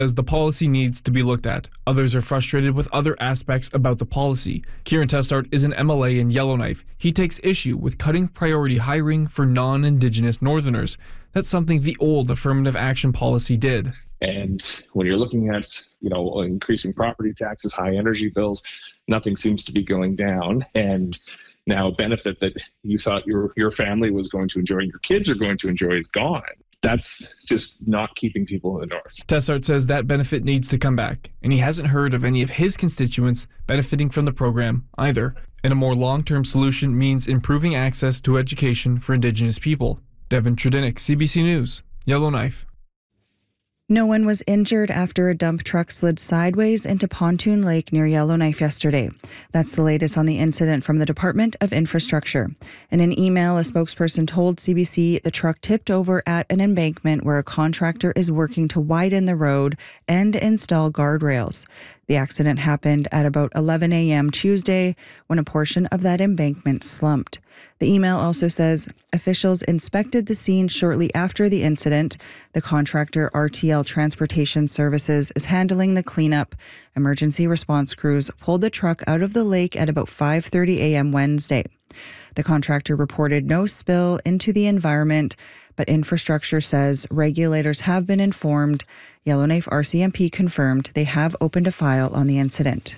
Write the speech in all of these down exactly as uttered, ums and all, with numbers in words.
As the policy needs to be looked at. Others are frustrated with other aspects about the policy. Kieran Testart is an M L A in Yellowknife. He takes issue with cutting priority hiring for non-Indigenous Northerners. That's something the old affirmative action policy did. And when you're looking at, you know, increasing property taxes, high energy bills, nothing seems to be going down. And now a benefit that you thought your your family was going to enjoy, your kids are going to enjoy, is gone. That's just not keeping people in the north. Tessart says that benefit needs to come back, and he hasn't heard of any of his constituents benefiting from the program either. And a more long-term solution means improving access to education for Indigenous people. Devin Tredinnick, C B C News, Yellowknife. No one was injured after a dump truck slid sideways into Pontoon Lake near Yellowknife yesterday. That's the latest on the incident from the Department of Infrastructure. In an email, a spokesperson told C B C the truck tipped over at an embankment where a contractor is working to widen the road and install guardrails. The accident happened at about eleven a.m. Tuesday when a portion of that embankment slumped. The email also says officials inspected the scene shortly after the incident. The contractor R T L Transportation Services is handling the cleanup. Emergency response crews pulled the truck out of the lake at about five thirty a.m. Wednesday. The contractor reported no spill into the environment, but infrastructure says regulators have been informed. Yellowknife R C M P confirmed they have opened a file on the incident.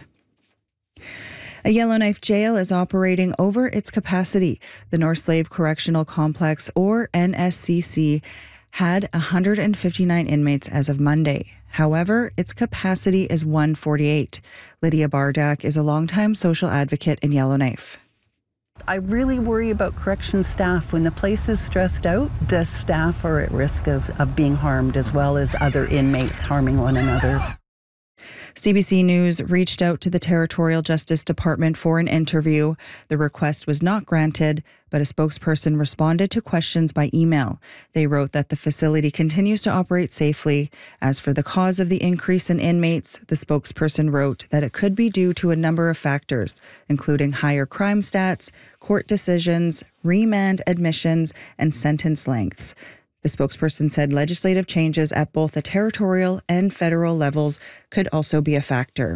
A Yellowknife jail is operating over its capacity. The North Slave Correctional Complex, or N S C C, had one hundred fifty-nine inmates as of Monday. However, its capacity is one hundred forty-eight. Lydia Bardak is a longtime social advocate in Yellowknife. I really worry about correction staff. When the place is stressed out, the staff are at risk of, of being harmed, as well as other inmates harming one another. C B C News reached out to the Territorial Justice Department for an interview. The request was not granted, but a spokesperson responded to questions by email. They wrote that the facility continues to operate safely. As for the cause of the increase in inmates, the spokesperson wrote that it could be due to a number of factors, including higher crime stats, court decisions, remand admissions, and sentence lengths. The spokesperson said legislative changes at both the territorial and federal levels could also be a factor.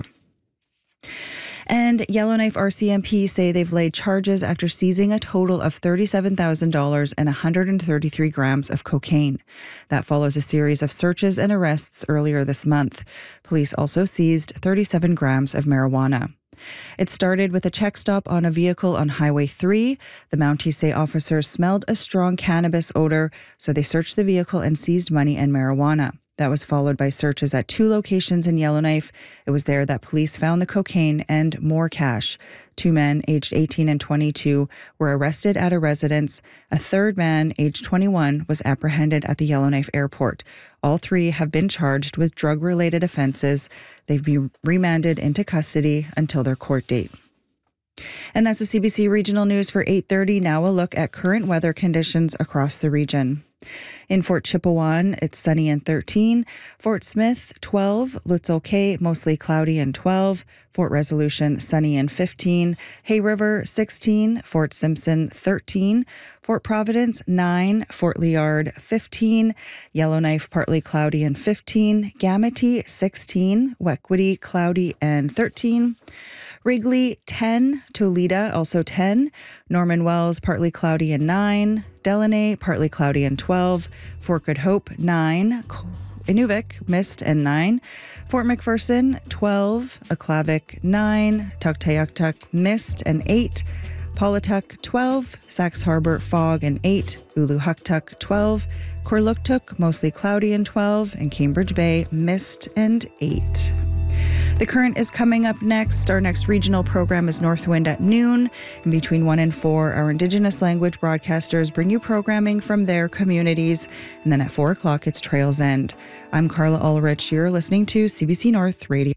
And Yellowknife R C M P say they've laid charges after seizing a total of thirty-seven thousand dollars and one hundred thirty-three grams of cocaine. That follows a series of searches and arrests earlier this month. Police also seized thirty-seven grams of marijuana. It started with a check stop on a vehicle on Highway three. The Mounties say officers smelled a strong cannabis odor, so they searched the vehicle and seized money and marijuana. That was followed by searches at two locations in Yellowknife. It was there that police found the cocaine and more cash. Two men, aged eighteen and twenty-two, were arrested at a residence. A third man, aged twenty-one, was apprehended at the Yellowknife airport. All three have been charged with drug-related offenses. They've been remanded into custody until their court date. And that's the C B C Regional News for eight thirty. Now a look at current weather conditions across the region. In Fort Chipewyan, it's sunny and thirteen. Fort Smith, twelve. Lutzel Cay, mostly cloudy and twelve. Fort Resolution, sunny and fifteen. Hay River, sixteen. Fort Simpson, thirteen. Fort Providence, nine. Fort Liard, fifteen. Yellowknife, partly cloudy and fifteen. Gamity, sixteen. Wequity, cloudy and thirteen. Wrigley, ten. Toledo, also ten. Norman Wells, partly cloudy and nine. Delaney, partly cloudy and twelve. Fort Good Hope, nine. Inuvik, mist and nine. Fort McPherson, twelve. Aklavik, nine. Tuktoyaktuk, mist and eight. Paulatuk, twelve. Sax Harbor, fog and eight. Uluhuktuk, twelve. Korluktuk, mostly cloudy and twelve. And Cambridge Bay, mist and eight. The Current is coming up next. Our next regional program is Northwind at noon. And between one and four, our Indigenous language broadcasters bring you programming from their communities. And then at four o'clock, it's Trails End. I'm Carla Ulrich. You're listening to C B C North Radio.